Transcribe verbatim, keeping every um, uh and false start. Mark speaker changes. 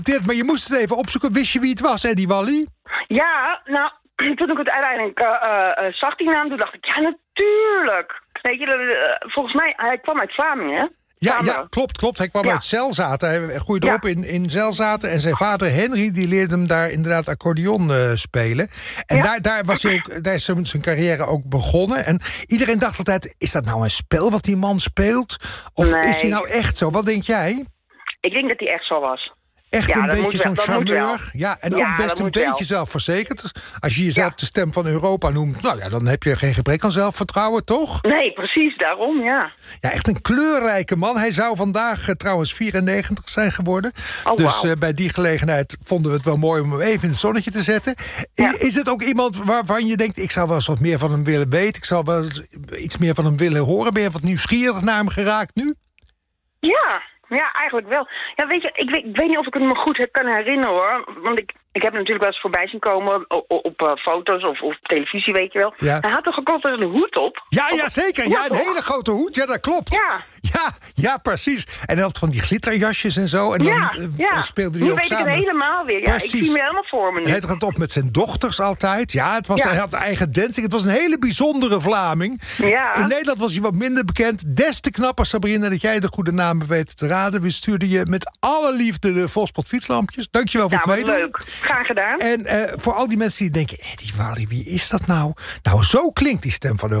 Speaker 1: Dit, maar je moest het even opzoeken. Wist je wie het was, Eddie Wally?
Speaker 2: Ja, nou, toen ik het uiteindelijk uh, uh, zag die naam, toen dacht ik, ja, natuurlijk. Weet je, uh, volgens mij, hij kwam uit Vlamingen.
Speaker 1: Ja, ja, klopt, klopt. Hij kwam ja. uit Zelzaten. Hij groeide ja. op in, in Zelzaten. En zijn vader Henry, die leerde hem daar inderdaad accordeon uh, spelen. En ja. daar, daar, was hij ook, daar is zijn, zijn carrière ook begonnen. En iedereen dacht altijd, is dat nou een spel wat die man speelt? Of nee. is hij nou echt zo? Wat denk jij?
Speaker 2: Ik denk dat hij echt zo was.
Speaker 1: Echt
Speaker 2: ja,
Speaker 1: een beetje zo'n charmeur. Ja, en
Speaker 2: ja,
Speaker 1: ook best een beetje wel. zelfverzekerd. Als je jezelf ja. de stem van Europa noemt, nou ja, dan heb je geen gebrek aan zelfvertrouwen, toch?
Speaker 2: Nee, precies, daarom, ja.
Speaker 1: Ja, echt een kleurrijke man. Hij zou vandaag uh, trouwens vierennegentig zijn geworden.
Speaker 2: Oh,
Speaker 1: dus
Speaker 2: wow.
Speaker 1: uh, bij die gelegenheid vonden we het wel mooi om hem even in het zonnetje te zetten. Ja. Is het ook iemand waarvan je denkt, ik zou wel eens wat meer van hem willen weten? Ik zou wel iets meer van hem willen horen? Ben je wat nieuwsgierig naar hem geraakt nu?
Speaker 2: Ja. Ja, eigenlijk wel. Ja, weet je, ik weet, ik weet niet of ik het me goed kan herinneren, hoor. Want ik, ik heb hem natuurlijk wel eens voorbij zien komen op, op uh, foto's of op televisie, weet je wel. Ja. Hij had toch ook altijd een hoed op?
Speaker 1: Ja, ja, zeker. Ja, een hele grote hoed. Ja, dat klopt.
Speaker 2: Ja.
Speaker 1: Ja, ja, precies. En hij had van die glitterjasjes en zo. En dan
Speaker 2: ja,
Speaker 1: uh,
Speaker 2: ja.
Speaker 1: speelde hij
Speaker 2: nu
Speaker 1: ook
Speaker 2: weet
Speaker 1: samen.
Speaker 2: Ik het helemaal weer. Ja, precies. Ik zie me helemaal voor me nu.
Speaker 1: En hij had het op met zijn dochters altijd. Ja, het was, ja. hij had eigen dancing. Het was een hele bijzondere Vlaming.
Speaker 2: Ja.
Speaker 1: In Nederland was hij wat minder bekend. Des te knapper, Sabrina, dat jij de goede namen weet te raden. We stuurden je met alle liefde de Volspot fietslampjes. Dankjewel voor
Speaker 2: ja,
Speaker 1: het meedoen.
Speaker 2: Leuk. Graag gedaan.
Speaker 1: En uh, voor al die mensen die denken, Eddie Wally, wie is dat nou? Nou, zo klinkt die stem van Europa.